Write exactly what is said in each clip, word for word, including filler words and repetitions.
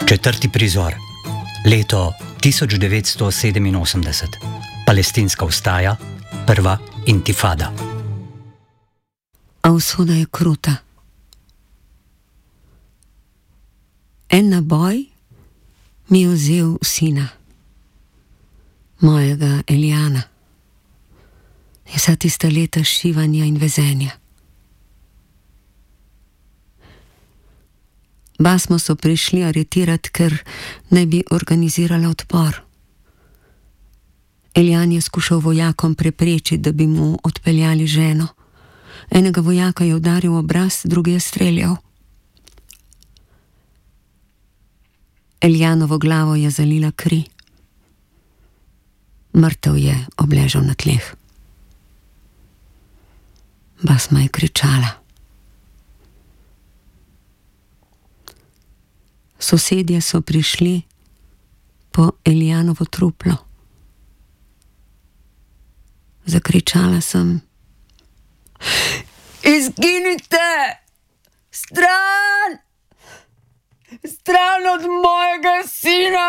Četrti prizor. Leto tisoč devetsto sedeminosemdeset. Palestinska vstaja, prva intifada. A usoda je kruta. En naboj mi je vzel sina, mojega Elijana. Vsa tista leta šivanja in vezenja. Basmo so prišli aretirati, ker naj bi organizirala odpor. Elijan je skušal vojakom preprečiti, da bi mu odpeljali ženo. Enega vojaka je udaril v obraz, drugi je streljal. Elijanovo glavo je zalila kri. Mrtev je obležal na tleh. Basma je kričala. Sosedje so prišli po Elijanovo truplo. Zakričala sem: Izginite! Stran! Stran od mojega sina!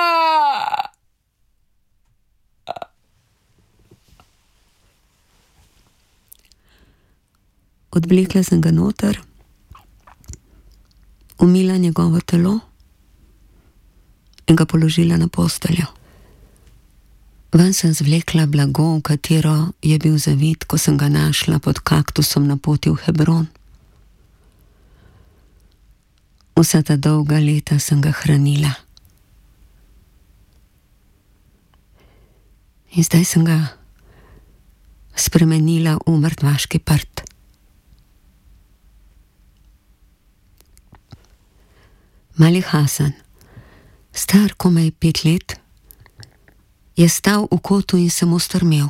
Odvlekla sem ga noter, umila njegovo telo in ga položila na posteljo. Ven sem zvlekla blago, v katero je bil zavit, ko sem ga našla pod kaktusom na poti v Hebron. Vsa ta dolga leta sem ga hranila. In zdaj sem ga spremenila v mrtvaški prt. Mali Hasan, star komaj pet let, je stal v kotu in se mu strmel.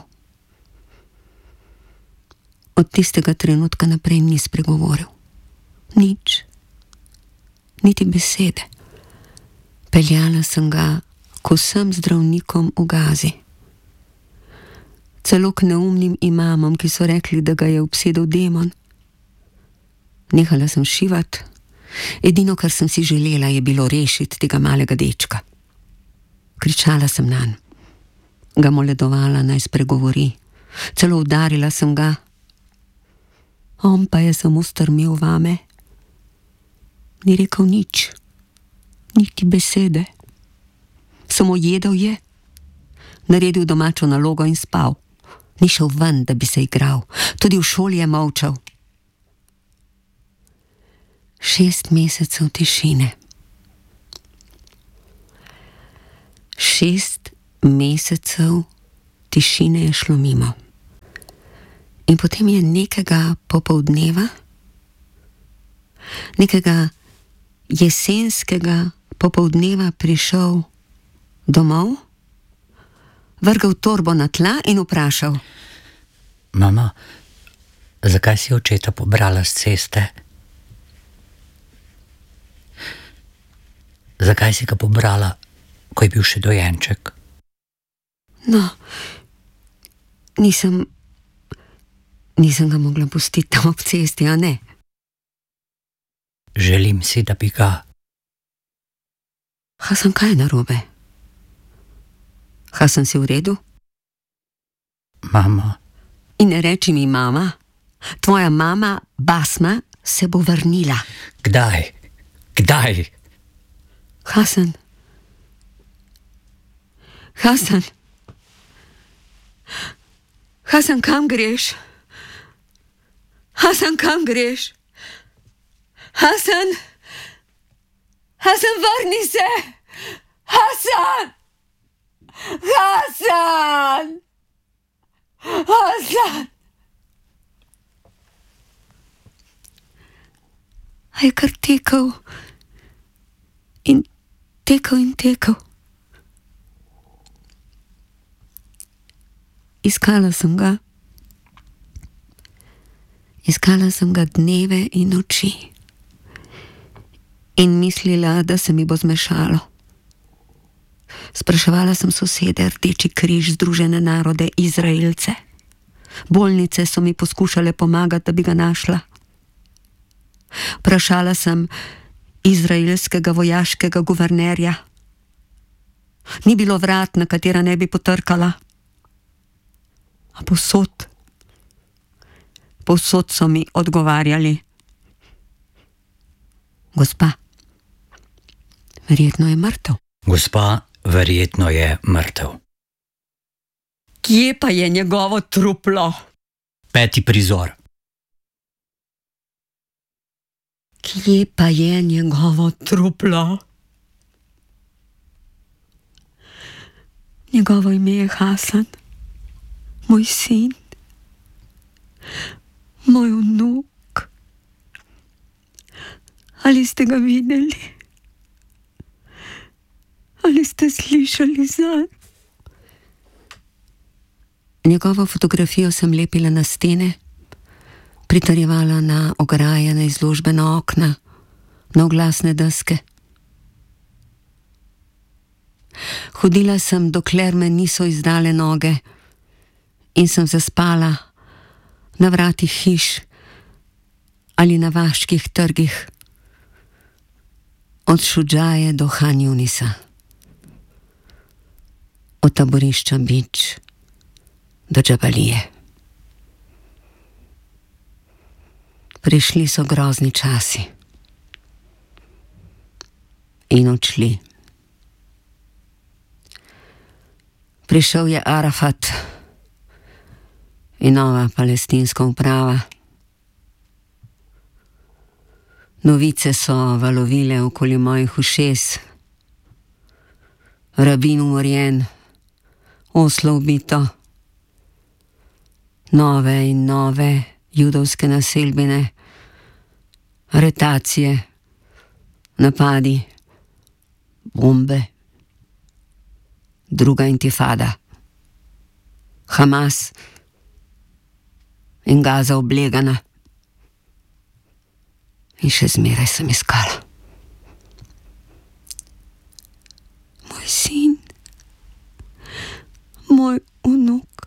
Od tistega trenutka naprej ni spregovoril. Nič. Niti besede. Peljala sem ga k vsem zdravnikom v Gazi. Celo k neumnim imamom, ki so rekli, da ga je obsedel demon. Nehala sem šivati. Edino, kar sem si želela, je bilo rešiti tega malega dečka. Kričala sem nanj, ga moledovala, naj spregovori. Celo udarila sem ga. On pa je samo strmel vame. Ni rekel nič, niti besede. Samo jedel je, naredil domačo nalogo in spal. Ni šel ven, da bi se igral. Tudi v šoli je molčal. Šest mesecev tišine. Šest mesecev tišine je šlo mimo. In potem je nekega popoldneva, nekega jesenskega popoldneva prišel domov, vrgel torbo na tla in vprašal: Mama, zakaj si očeta pobrala s ceste? Zakaj si ga pobrala, ko je bil še dojenček? No, nisem, nisem ga mogla pustiti tam ob cesti, a ne? Želim si, da bi ga... Hasan, kaj je narobe? Hasan, si v redu? Mama... In ne reči mi mama, tvoja mama, Basma, se bo vrnila. Kdaj? Kdaj? Hasan. Hasan. Hasan, kam greš? Hasan, kam greš? Hasan. Hasan, vrni se. Hasan. Hasan. Hasan. A je kar tekel in tekel in tekel. Iskala sem ga. Iskala sem ga dneve in noči. In mislila, da se mi bo zmešalo. Spraševala sem sosede, Rdeči križ, Združene narode, Izraelce. Bolnice so mi poskušale pomagati, da bi ga našla. Vprašala sem izraelskega vojaškega guvernerja. Ni bilo vrat, na katera ne bi potrkala. A povsod, povsod so mi odgovarjali: gospa, verjetno je mrtev. Gospa, verjetno je mrtev. Kje pa je njegovo truplo? Peti prizor. Kje pa je njegovo truplo? Njegovo ime je Hasan, moj sin, moj vnuk. Ali ste ga videli? Ali ste slišali zanj? Njegovo fotografijo sem lepila na stene, pritrjevala na ograje, na izložbena okna, na oglasne deske. Hodila sem, dokler me niso izdale noge, in sem zaspala na vratih hiš ali na vaških trgih, od Šudžaje do Han Junisa, od taborišča Bič do Džabalije. Prišli so grozni časi in odšli. Prišel je Arafat in nova palestinska uprava. Novice so valovile okoli mojih ušes. Rabin umorjen, Oslo ubito, nove in nove judovske naselbine, aretacije, napadi, bombe, druga intifada, Hamas in Gaza oblegana. In še zmeraj sem iskala. Moj sin, moj vnuk,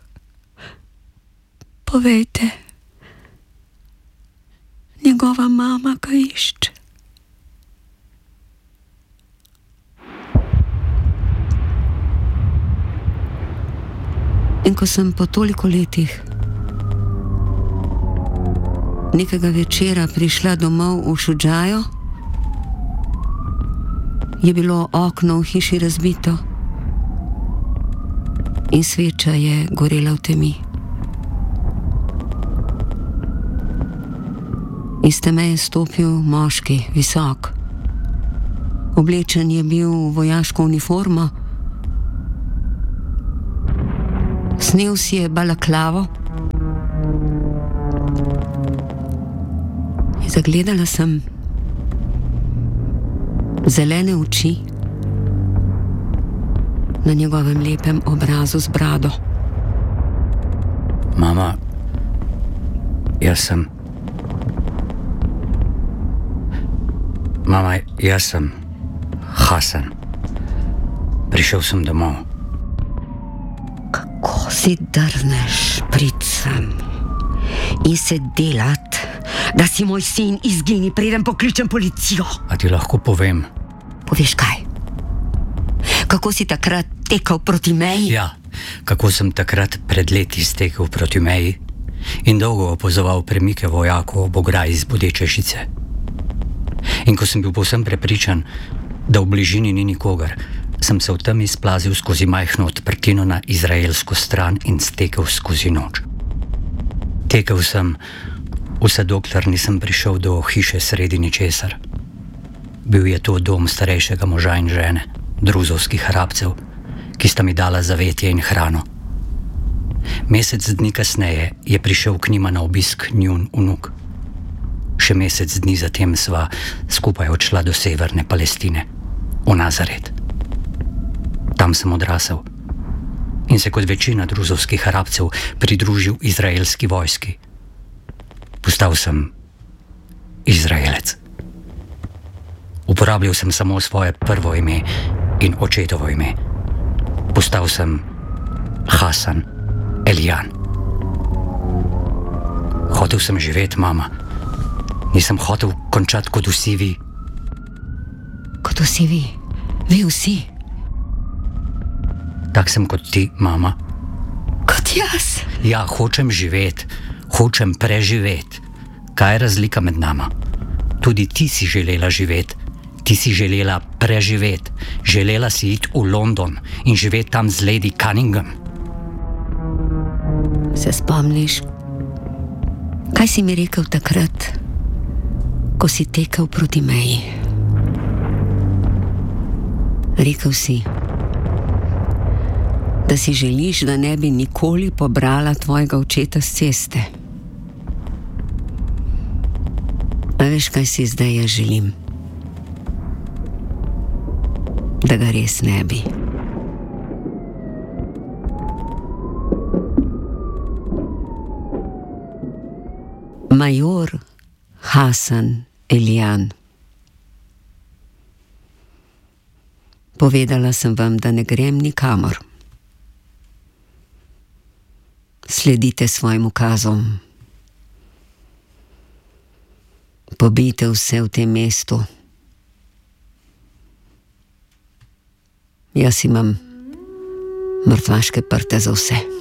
povejte, njegova mama ga išče. In ko sem po toliko letih nekega večera prišla domov v Šudžajo, je bilo okno v hiši razbito in sveča je gorela v temi. Iz teme je stopil moški, visok. Oblečen je bil v vojaško uniformo, snel si je balaklavo. Zagledala sem zelene oči na njegovem lepem obrazu z brado. Mama, jaz sem... Mama, jaz sem Hasan. Prišel sem domov. Kako si drzneš priti sem in se delat, da si moj sin izgini, preden pokličem policijo? A ti lahko povem? Poveš kaj? Kako si takrat tekel proti meji? Ja, kako sem takrat pred leti stekel proti meji in dolgo opazoval premike vojakov ob ograji z bodeče žice. In ko sem bil povsem prepričan, da v bližini ni nikogar, sem se v temi splazil skozi majhno odprtino na izraelsko stran in stekel skozi noč. Tekel sem, vse dokler nisem prišel do hiše sredi ničesar. Bil je to dom starejšega moža in žene, druzovskih arabcev, ki sta mi dala zavetje in hrano. Mesec dni kasneje je prišel k njima na obisk njun vnuk. Še mesec dni zatem sva skupaj odšla do severne Palestine, v Nazaret. Tam sem odrasel in se kot večina druzovskih arabcev pridružil izraelski vojski. Postal sem Izraelec. Uporabljal sem samo svoje prvo ime in očetovo ime. Postal sem Hasan Elijan. Hotel sem živeti, mama. Nisem hotel končati kot vsi vi. To si vi, vi vsi. Tak sem kot ti, mama. Kot jaz. Ja, hočem živeti, hočem preživeti. Kaj je razlika med nama? Tudi ti si želela živeti, ti si želela preživeti. Želela si iti v London in živeti tam z Lady Cunningham. Se spomniš, kaj si mi rekel takrat, ko si tekel proti meji? Rekel si, da si želiš, da ne bi nikoli pobrala tvojega očeta s ceste. A veš, kaj si zdaj jaz želim? Da ga res ne bi. Major Hasan Elian. Povedala sem vam, da ne grem nikamor. Sledite svojim ukazom. Pobijte vse v tem mestu. Jaz imam mrtvaške prte za vse.